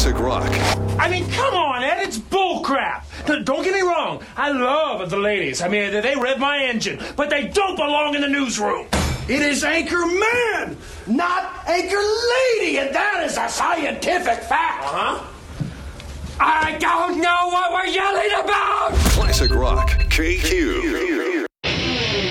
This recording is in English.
Classic rock. I mean, come on, Ed, it's bullcrap. Don't get me wrong. I love the ladies. I mean, they rev my engine, but they don't belong in the newsroom. It is Anchor Man, not Anchor Lady, and that is a scientific fact. Uh-huh. I don't know what we're yelling about. Classic rock. KQ.